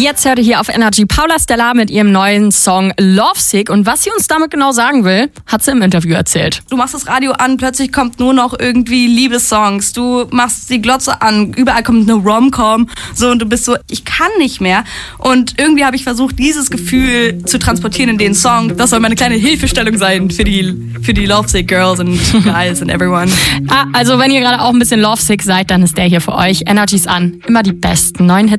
Jetzt hört ihr hier auf Energy Paula Stella mit ihrem neuen Song Lovesick. Und was sie uns damit genau sagen will, hat sie im Interview erzählt. Du machst das Radio an, plötzlich kommt nur noch irgendwie Liebessongs. Du machst die Glotze an, überall kommt eine Rom-Com. So, und du bist so, ich kann nicht mehr. Und irgendwie habe ich versucht, dieses Gefühl zu transportieren in den Song. Das soll meine kleine Hilfestellung sein für die Lovesick Girls and Guys and everyone. Also wenn ihr gerade auch ein bisschen Lovesick seid, dann ist der hier für euch. Energy's an. Immer die besten neuen Hits.